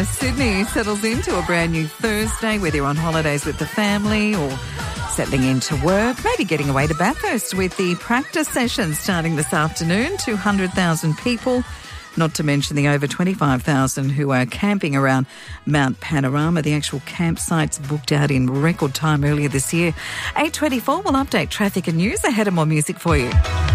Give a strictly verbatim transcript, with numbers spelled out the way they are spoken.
as Sydney settles into a brand new Thursday, whether you're on holidays with the family or settling into work, maybe getting away to Bathurst with the practice session starting this afternoon. two hundred thousand people, not to mention the over twenty-five thousand who are camping around Mount Panorama. The actual campsites booked out in record time earlier this year. eight twenty-four will update traffic and news ahead of more music for you.